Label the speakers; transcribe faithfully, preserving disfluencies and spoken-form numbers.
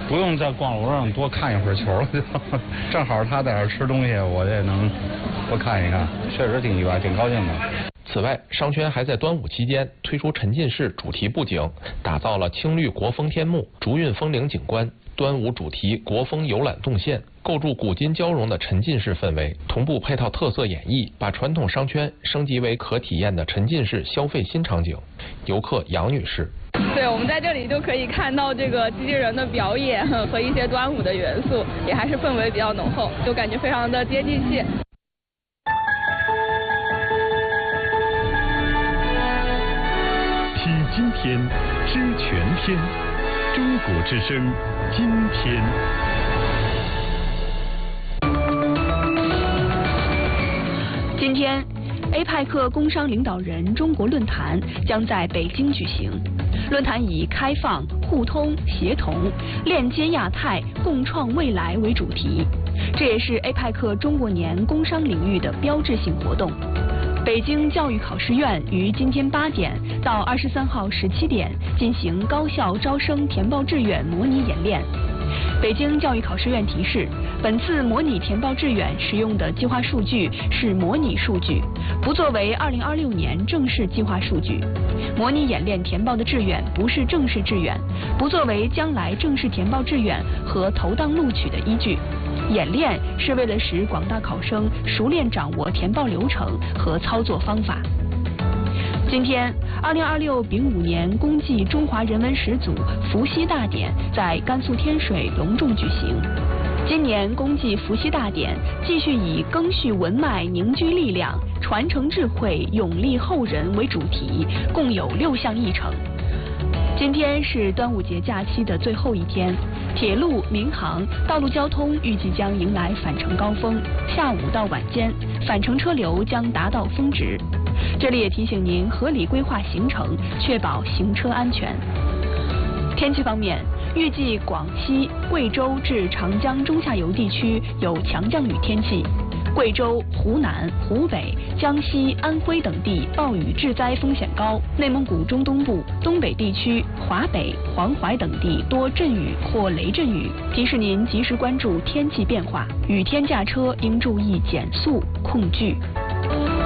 Speaker 1: 不用在逛楼上多看一会儿球，正好他在这儿吃东西，我也能多看一看，确实挺意外，挺高兴的。
Speaker 2: 此外，商圈还在端午期间推出沉浸式主题布景，打造了青绿国风天幕、竹韵风铃景观、端午主题国风游览动线，构筑古今交融的沉浸式氛围，同步配套特色演绎，把传统商圈升级为可体验的沉浸式消费新场景。游客杨女士。
Speaker 3: 对，我们在这里就可以看到这个机器人的表演和一些端午的元素，也还是氛围比较浓厚，就感觉非常的接地气。
Speaker 4: 听今天，知全天，中国之声，今天。
Speaker 5: 今天 ，A 派克工商领导人中国论坛将在北京举行。论坛以开放、互通、协同、链接亚太、共创未来为主题，这也是 A 派克中国年工商领域的标志性活动。北京教育考试院于今天八点到二十三号十七点进行高校招生填报志愿模拟演练。北京教育考试院提示，本次模拟填报志愿使用的计划数据是模拟数据，不作为二零二六年正式计划数据。模拟演练填报的志愿不是正式志愿，不作为将来正式填报志愿和投档录取的依据。演练是为了使广大考生熟练掌握填报流程和操作方法。今天，二零二六丙午年公祭中华人文始祖伏羲大典在甘肃天水隆重举行。今年公祭伏羲大典继续以赓续文脉、凝聚力量、传承智慧、永立后人为主题，共有六项议程。今天是端午节假期的最后一天，铁路、民航、道路交通预计将迎来返程高峰，下午到晚间，返程车流将达到峰值。这里也提醒您合理规划行程，确保行车安全。天气方面，预计广西、贵州至长江中下游地区有强降雨天气。贵州、湖南、湖北、江西、安徽等地暴雨致灾风险高，内蒙古中东部、东北地区、华北、黄淮等地多阵雨或雷阵雨。提示您及时关注天气变化，雨天驾车应注意减速、控距。